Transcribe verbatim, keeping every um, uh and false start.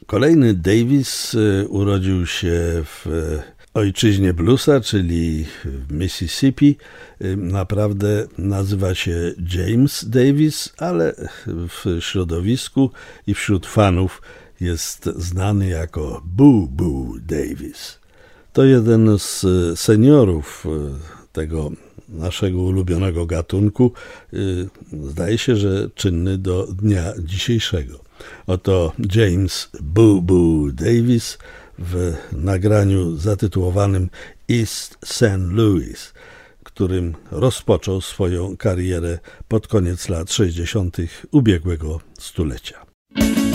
Kolejny Davis urodził się w ojczyźnie bluesa, czyli w Mississippi. Naprawdę nazywa się James Davis, ale w środowisku i wśród fanów jest znany jako Boo Boo Davis. To jeden z seniorów tego naszego ulubionego gatunku, zdaje się, że czynny do dnia dzisiejszego. Oto James Boo Boo Davis w nagraniu zatytułowanym East Saint Louis, którym rozpoczął swoją karierę pod koniec lat sześćdziesiątych ubiegłego stulecia.